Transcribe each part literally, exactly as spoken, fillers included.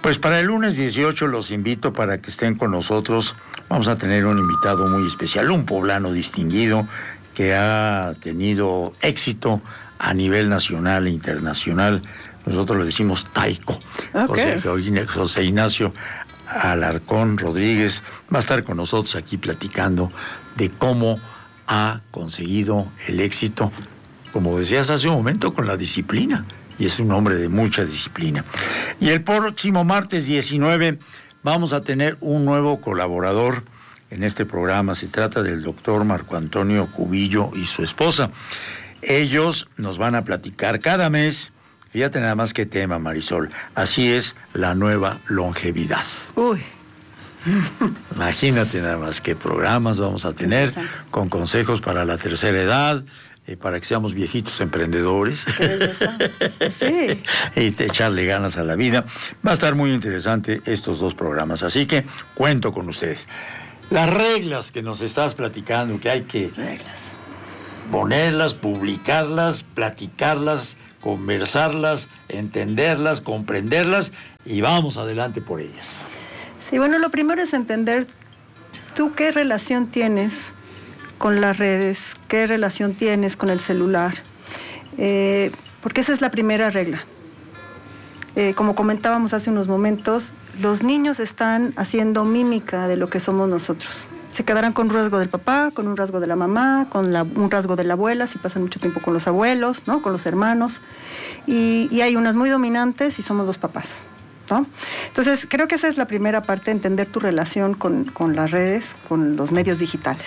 Pues para el lunes dieciocho los invito para que estén con nosotros. Vamos a tener un invitado muy especial, un poblano distinguido que ha tenido éxito a nivel nacional e internacional. Nosotros lo decimos Taiko. Okay. José, José Ignacio Alarcón Rodríguez va a estar con nosotros aquí platicando de cómo ha conseguido el éxito, como decías hace un momento, con la disciplina. Y es un hombre de mucha disciplina. Y el próximo martes diecinueve vamos a tener un nuevo colaborador en este programa. Se trata del doctor Marco Antonio Cubillo y su esposa. Ellos nos van a platicar cada mes, fíjate nada más qué tema, Marisol, así es la nueva longevidad. Uy. Imagínate nada más qué programas vamos a tener con consejos para la tercera edad, eh, para que seamos viejitos emprendedores. Sí. Y te echarle ganas a la vida. Va a estar muy interesante estos dos programas, así que cuento con ustedes. Las reglas que nos estás platicando, que hay que Reglas. ponerlas, publicarlas, platicarlas, conversarlas, entenderlas, comprenderlas y vamos adelante por ellas. Sí, bueno, lo primero es entender tú qué relación tienes con las redes, qué relación tienes con el celular, eh, porque esa es la primera regla. Eh, como comentábamos hace unos momentos, los niños están haciendo mímica de lo que somos nosotros. Se quedarán con un rasgo del papá, con un rasgo de la mamá, con la, un rasgo de la abuela, si pasan mucho tiempo con los abuelos, ¿no? Con los hermanos. Y, y hay unas muy dominantes y somos los papás, ¿no? Entonces, creo que esa es la primera parte, entender tu relación con, con las redes, con los medios digitales.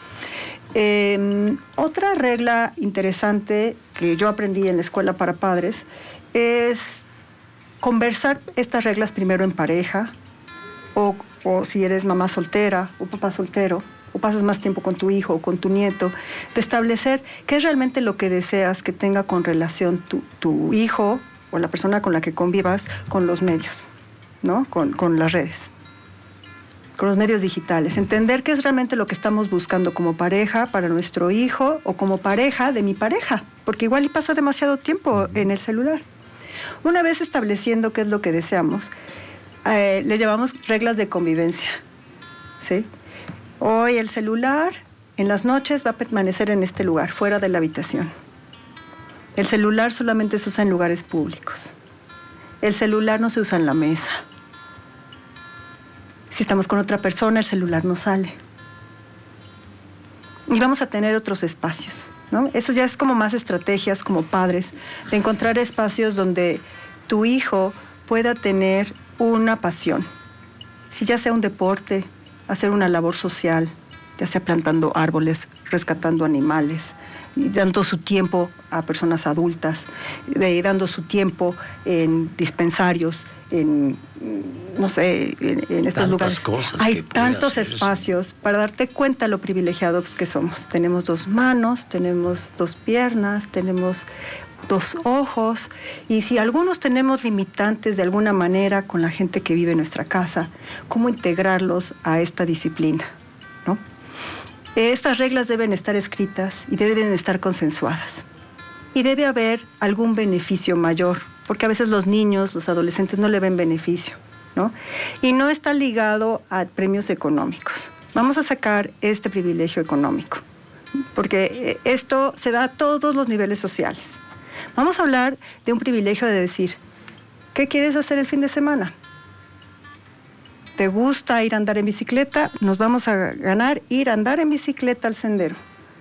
Eh, otra regla interesante que yo aprendí en la escuela para padres es conversar estas reglas primero en pareja, o, o si eres mamá soltera o papá soltero, o pasas más tiempo con tu hijo o con tu nieto, de establecer qué es realmente lo que deseas que tenga con relación tu, tu hijo o la persona con la que convivas con los medios, ¿no? Con, con las redes, con los medios digitales. Entender qué es realmente lo que estamos buscando como pareja para nuestro hijo o como pareja de mi pareja, porque igual y pasa demasiado tiempo en el celular. Una vez estableciendo qué es lo que deseamos, eh, le llamamos reglas de convivencia, ¿sí? Hoy el celular en las noches va a permanecer en este lugar, fuera de la habitación. El celular solamente se usa en lugares públicos. El celular no se usa en la mesa. Si estamos con otra persona, el celular no sale. Y vamos a tener otros espacios, ¿no? Eso ya es como más estrategias como padres, de encontrar espacios donde tu hijo pueda tener una pasión. Si ya sea un deporte, hacer una labor social, ya sea plantando árboles, rescatando animales, dando su tiempo a personas adultas, de, dando su tiempo en dispensarios, en, no sé, en, en estos Tantas lugares. Cosas Hay que puede tantos hacer, espacios sí, para darte cuenta lo privilegiados que somos. Tenemos dos manos, tenemos dos piernas, tenemos dos ojos, y si algunos tenemos limitantes de alguna manera con la gente que vive en nuestra casa, ¿cómo integrarlos a esta disciplina, ¿no? Estas reglas deben estar escritas y deben estar consensuadas. Y debe haber algún beneficio mayor, porque a veces los niños, los adolescentes no le ven beneficio, ¿no? Y no está ligado a premios económicos. Vamos a sacar este privilegio económico, porque esto se da a todos los niveles sociales. Vamos a hablar de un privilegio de decir, ¿qué quieres hacer el fin de semana? ¿Te gusta ir a andar en bicicleta? Nos vamos a ganar ir a andar en bicicleta al sendero.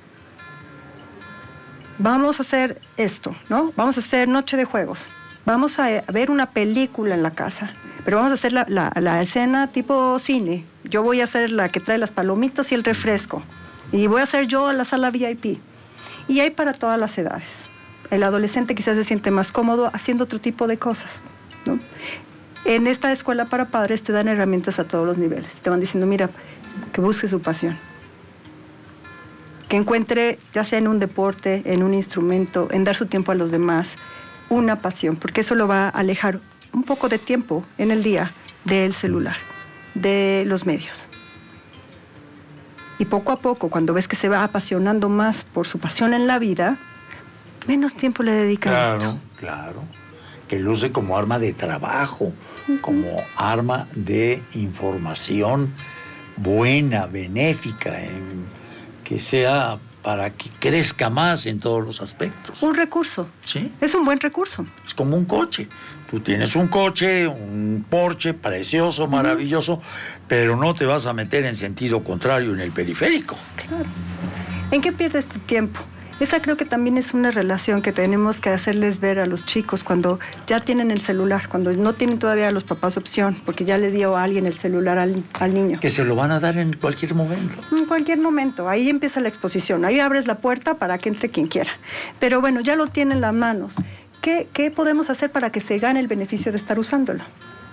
Vamos a hacer esto, ¿no? Vamos a hacer noche de juegos. Vamos a ver una película en la casa, pero vamos a hacer la, la, la escena tipo cine. Yo voy a ser la que trae las palomitas y el refresco. Y voy a ser yo a la sala V I P. Y hay para todas las edades. El adolescente quizás se siente más cómodo haciendo otro tipo de cosas, ¿no? En esta escuela para padres te dan herramientas a todos los niveles. Te van diciendo, mira, que busque su pasión. Que encuentre, ya sea en un deporte, en un instrumento, en dar su tiempo a los demás, una pasión, porque eso lo va a alejar un poco de tiempo en el día del celular, de los medios. Y poco a poco, cuando ves que se va apasionando más por su pasión en la vida, menos tiempo le dedica claro, a esto. Claro, claro. que lo use como arma de trabajo, uh-huh. como arma de información buena, benéfica, eh, que sea para que crezca más en todos los aspectos. Un recurso. Sí. Es un buen recurso. Es como un coche. Tú tienes un coche, un Porsche precioso, maravilloso, uh-huh. pero no te vas a meter en sentido contrario en el periférico. Claro. ¿En qué pierdes tu tiempo? Esa creo que también es una relación que tenemos que hacerles ver a los chicos cuando ya tienen el celular, cuando no tienen todavía a los papás opción, porque ya le dio a alguien el celular al, al niño. Que se lo van a dar en cualquier momento. En cualquier momento, ahí empieza la exposición, ahí abres la puerta para que entre quien quiera. Pero bueno, ya lo tienen en las manos. ¿Qué, qué podemos hacer para que se gane el beneficio de estar usándolo?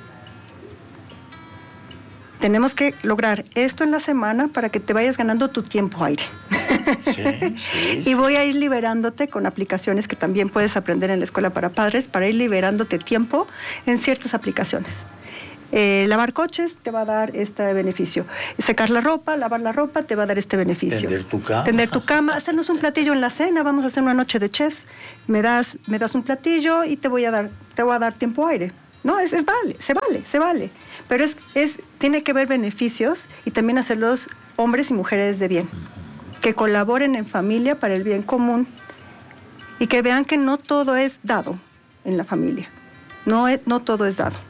Tenemos que lograr esto en la semana para que te vayas ganando tu tiempo aire. Sí, sí, y voy a ir liberándote con aplicaciones que también puedes aprender en la escuela para padres, para ir liberándote tiempo en ciertas aplicaciones. Eh, lavar coches te va a dar este beneficio. Secar la ropa, lavar la ropa te va a dar este beneficio. Tender tu cama. Tender tu cama, hacernos un platillo en la cena, vamos a hacer una noche de chefs. Me das, me das un platillo y te voy a dar, te voy a dar tiempo aire. No, es, es vale, se vale, se vale. Pero es, es, tiene que haber beneficios y también hacerlos hombres y mujeres de bien, que colaboren en familia para el bien común y que vean que no todo es dado en la familia, no, es, no todo es dado.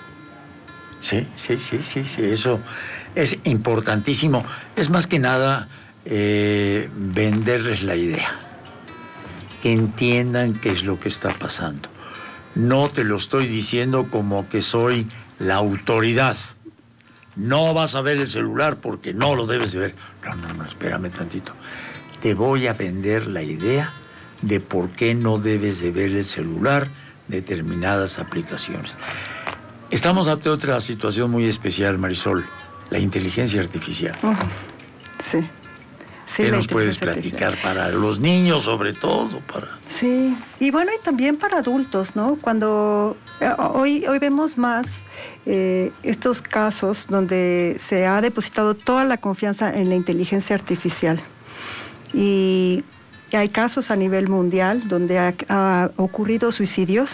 Sí, sí, sí, sí, sí, eso es importantísimo. Es más que nada eh, venderles la idea, que entiendan qué es lo que está pasando. No te lo estoy diciendo como que soy la autoridad. No vas a ver el celular porque no lo debes de ver. No, no, no, espérame tantito. Te voy a vender la idea de por qué no debes de ver el celular determinadas aplicaciones. Estamos ante otra situación muy especial, Marisol, la inteligencia artificial. Uh-huh. Sí. Sí, ¿qué nos puedes platicar para los niños, sobre todo? Para... Sí, y bueno, y también para adultos, ¿no? Cuando eh, hoy, hoy vemos más eh, estos casos donde se ha depositado toda la confianza en la inteligencia artificial. Y, y hay casos a nivel mundial donde ha, ha ocurrido suicidios,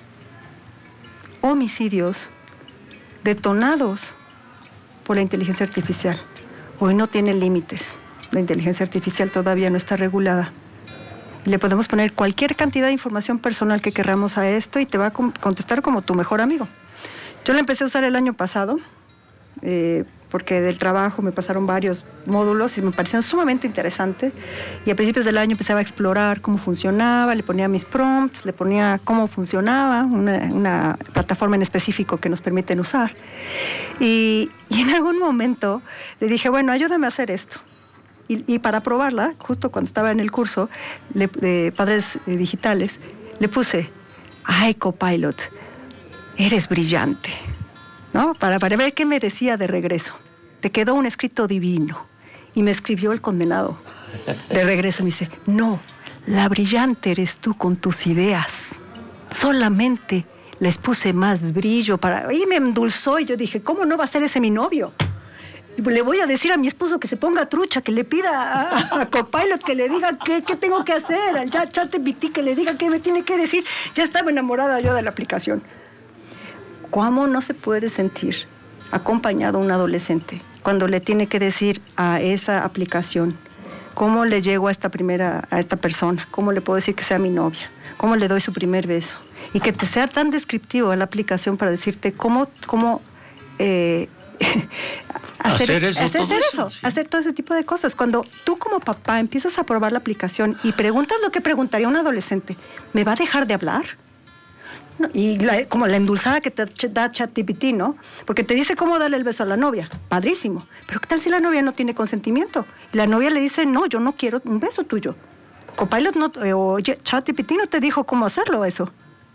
homicidios detonados por la inteligencia artificial. Hoy no tiene límites. La inteligencia artificial todavía no está regulada. Le podemos poner cualquier cantidad de información personal que queramos a esto y te va a contestar como tu mejor amigo. Yo la empecé a usar el año pasado, eh, porque del trabajo me pasaron varios módulos y me parecieron sumamente interesantes. Y a principios del año empezaba a explorar cómo funcionaba, le ponía mis prompts, le ponía cómo funcionaba, una, una plataforma en específico que nos permiten usar. Y, y en algún momento le dije, bueno, ayúdame a hacer esto. Y, y para probarla, justo cuando estaba en el curso de, de Padres eh, Digitales, le puse, ay, Copilot, eres brillante, ¿no? Para, para ver qué me decía de regreso. Te quedó un escrito divino. Y me escribió el condenado de regreso. Me dice, no, la brillante eres tú con tus ideas. Solamente les puse más brillo para... Y me endulzó y yo dije, ¿cómo no va a ser ese mi novio? Le voy a decir a mi esposo que se ponga trucha, que le pida a, a Copilot que le diga qué, qué tengo que hacer, al ChatGPT que le diga qué me tiene que decir. Ya estaba enamorada yo de la aplicación. ¿Cómo no se puede sentir acompañado un adolescente cuando le tiene que decir a esa aplicación cómo le llego a esta primera, a esta persona, cómo le puedo decir que sea mi novia, cómo le doy su primer beso? Y que te sea tan descriptivo la aplicación para decirte cómo... cómo eh, hacer, hacer eso, hacer, todo hacer, eso, eso sí. hacer todo ese tipo de cosas. Cuando tú como papá empiezas a probar la aplicación y preguntas lo que preguntaría un adolescente, ¿me va a dejar de hablar? No, y la, como la endulzada que te da ChatGPT, ¿no? Porque te dice cómo darle el beso a la novia, padrísimo. Pero ¿qué tal si la novia no tiene consentimiento? Y la novia le dice, no, yo no quiero un beso tuyo. Copilot no, eh, o ChatGPT no te dijo cómo hacerlo eso.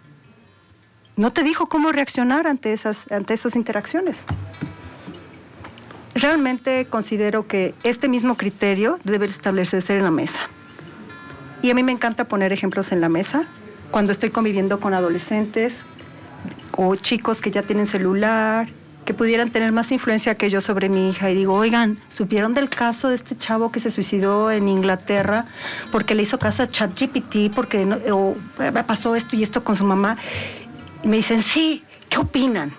No te dijo cómo reaccionar ante esas, ante esas interacciones. Realmente considero que este mismo criterio debe establecerse en la mesa. Y a mí me encanta poner ejemplos en la mesa cuando estoy conviviendo con adolescentes o chicos que ya tienen celular, que pudieran tener más influencia que yo sobre mi hija. Y digo, oigan, ¿supieron del caso de este chavo que se suicidó en Inglaterra porque le hizo caso a ChatGPT, porque no, o pasó esto y esto con su mamá? Y me dicen, sí, ¿qué opinan?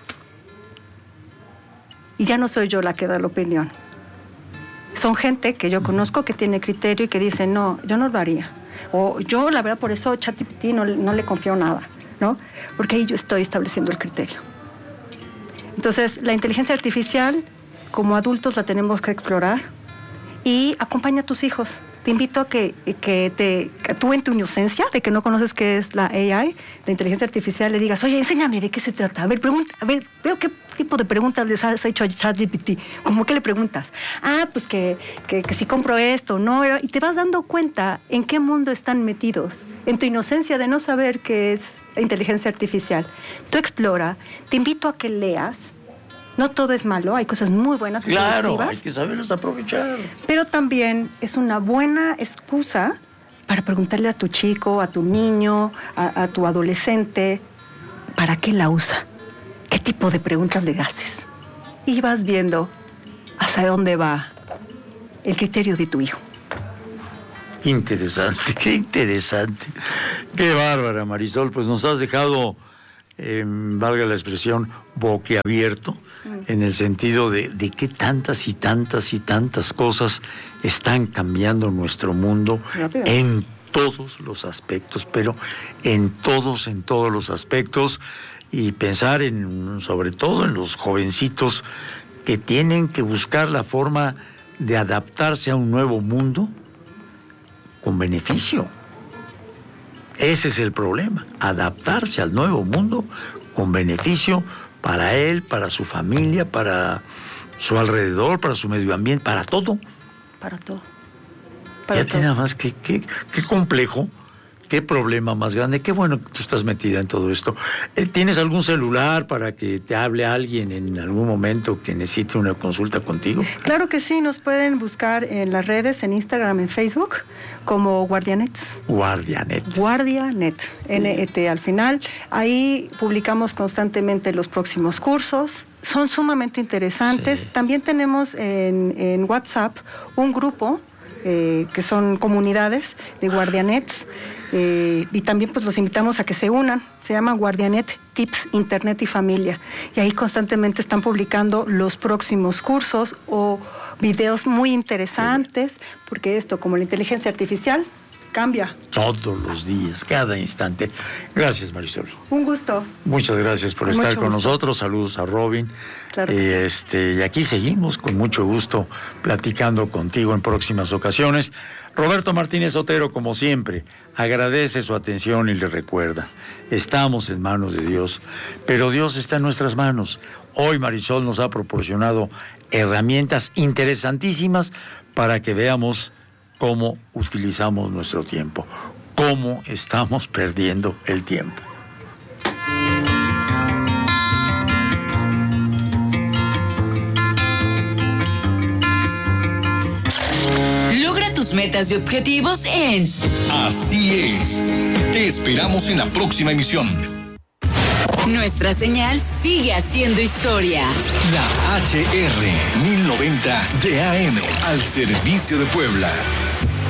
Y ya no soy yo la que da la opinión. Son gente que yo conozco que tiene criterio y que dice, no, yo no lo haría. O yo, la verdad, por eso ChatGPT no, no le confío nada, ¿no? Porque ahí yo estoy estableciendo el criterio. Entonces, la inteligencia artificial, como adultos la tenemos que explorar y acompaña a tus hijos. Te invito a que, que, te, que tú en tu inocencia, de que no conoces qué es la A I, la inteligencia artificial, le digas, oye, enséñame de qué se trata. A ver, pregunta, a ver, veo qué tipo de preguntas les has hecho a ChatGPT. ¿Cómo que le preguntas? Ah, pues que, que, que si compro esto, ¿no? Y te vas dando cuenta en qué mundo están metidos. En tu inocencia de no saber qué es la inteligencia artificial. Tú explora, te invito a que leas. No todo es malo, hay cosas muy buenas. Claro, hay que saberlas aprovechar. Pero también es una buena excusa para preguntarle a tu chico, a tu niño, a, a tu adolescente, ¿para qué la usa? ¿Qué tipo de preguntas le haces? Y vas viendo hacia dónde va el criterio de tu hijo. Qué interesante, qué interesante. Qué bárbara, Marisol. Pues nos has dejado, eh, valga la expresión, boquiabierto, en el sentido de, de que tantas y tantas y tantas cosas están cambiando nuestro mundo Rápido. en todos los aspectos, pero en todos, en todos los aspectos, y pensar en, sobre todo en los jovencitos que tienen que buscar la forma de adaptarse a un nuevo mundo con beneficio. Ese es el problema, adaptarse al nuevo mundo con beneficio para él, para su familia, para su alrededor, para su medio ambiente, para todo. Para todo. Para Fíjate nada más, qué, qué, qué complejo, qué problema más grande, qué bueno que tú estás metida en todo esto. ¿Tienes algún celular para que te hable alguien en algún momento que necesite una consulta contigo? Claro que sí, nos pueden buscar en las redes, en Instagram, en Facebook, como Guardianet. Guardianet. Guardianet, N E T al final. Ahí publicamos constantemente los próximos cursos. Son sumamente interesantes. Sí. También tenemos en, en WhatsApp un grupo eh, que son comunidades de Guardianet. Eh, y también pues los invitamos a que se unan. Se llama Guardianet Tips Internet y Familia. Y ahí constantemente están publicando los próximos cursos o videos muy interesantes, porque esto, como la inteligencia artificial, cambia. Todos los días, cada instante. Gracias, Marisol. Un gusto. Muchas gracias por con estar con gusto. nosotros. Saludos a Robin. Claro. Eh, este, y aquí seguimos con mucho gusto platicando contigo en próximas ocasiones. Roberto Martínez Otero, como siempre, agradece su atención y le recuerda, estamos en manos de Dios, pero Dios está en nuestras manos. Hoy Marisol nos ha proporcionado herramientas interesantísimas para que veamos cómo utilizamos nuestro tiempo, cómo estamos perdiendo el tiempo. Logra tus metas y objetivos en Así es. Te esperamos en la próxima emisión. Nuestra señal sigue haciendo historia. La H R mil noventa de A M al servicio de Puebla.